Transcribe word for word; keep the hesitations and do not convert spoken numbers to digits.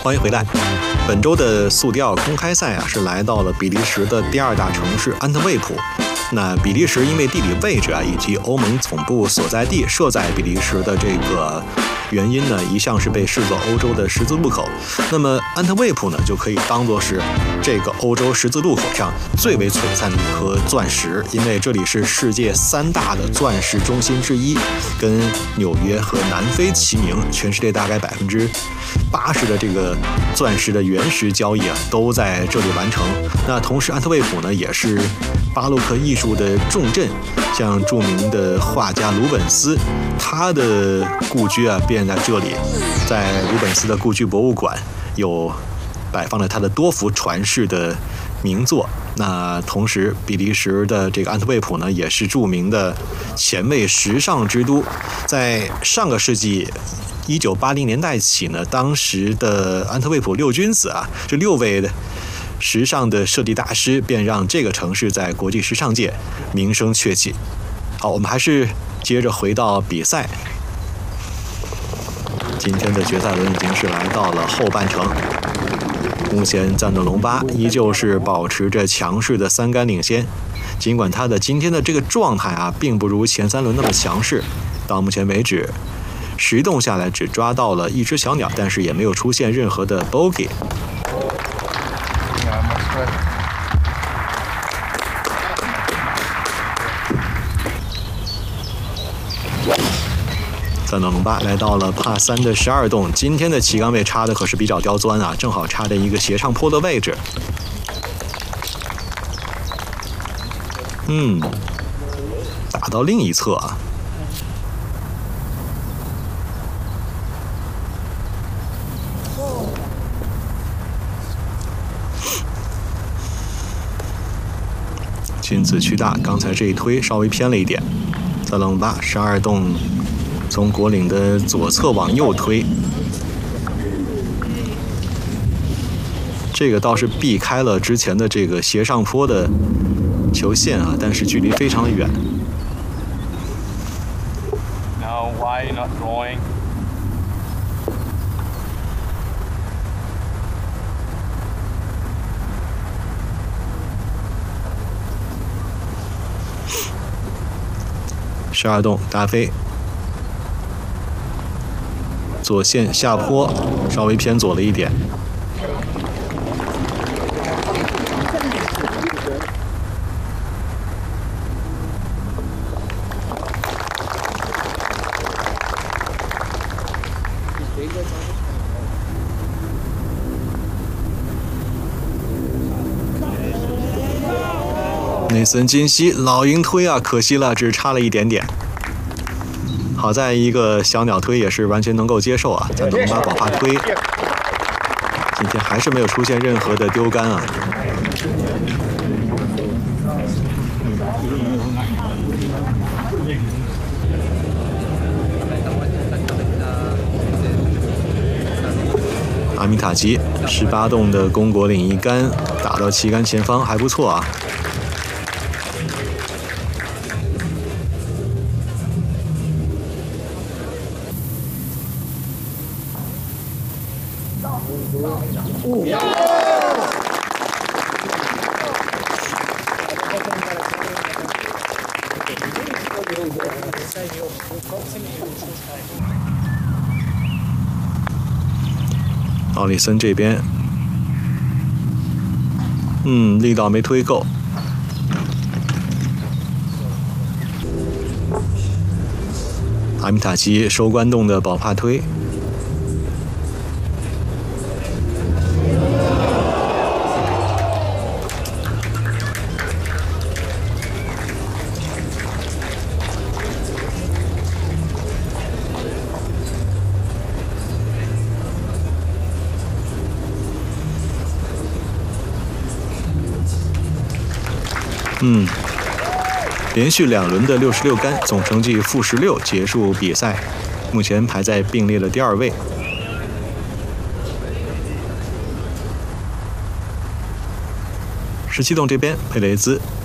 欢迎回来。本周的速迪奥公开赛啊，是来到了比利时的第二大城市安特卫普。那比利时因为地理位置啊，以及欧盟总部所在地设在比利时的这个原因呢，一向是被视作欧洲的十字路口。那么安特卫普呢，就可以当作是这个欧洲十字路口上最为璀璨的一颗钻石，因为这里是世界三大的钻石中心之一，跟纽约和南非齐名，全世界大概百分之八十的这个钻石的原石交易啊，都在这里完成。那同时，安特卫普呢，也是巴洛克艺术的重镇，像著名的画家鲁本斯，他的故居啊便在这里，在鲁本斯的故居博物馆有摆放了他的多幅传世的名作。那同时，比利时的这个安特卫普呢，也是著名的前卫时尚之都。在上个世纪一九八零年代起呢，当时的安特卫普六君子啊，这六位的时尚的设计大师，便让这个城市在国际时尚界名声鹊起。好，我们还是接着回到比赛。今天的决赛轮已经是来到了后半程，目前赞德隆巴依旧是保持着强势的三杆领先，尽管他的今天的这个状态啊，并不如前三轮那么强势。到目前为止，十洞下来只抓到了一只小鸟，但是也没有出现任何的 bogey。赞德隆巴来到了帕三的十二洞，今天的旗杆位插的可是比较刁钻啊，正好插在一个斜上坡的位置。嗯，打到另一侧啊。君子屈大，刚才这一推稍微偏了一点。赞德隆巴十二洞。从果岭的左侧往右推，这个倒是避开了之前的这个斜上坡的球线啊，但是距离非常的远。 No, why are you not drawing? 十二洞大飞。左线下坡稍微偏左了一点，内森金希老鹰推啊，可惜了，只差了一点点。好在一个小鸟推也是完全能够接受啊，赞德隆巴宝帕推，今天还是没有出现任何的丢杆啊。阿米塔吉十八洞的公果岭一杆打到旗杆前方，还不错啊。奥里森这边，嗯，力道没推够。阿米塔奇收关洞的宝帕推。嗯，连续两轮的六十六杆，总成绩负十六，结束比赛，目前排在并列的第二位。十七洞这边，佩雷兹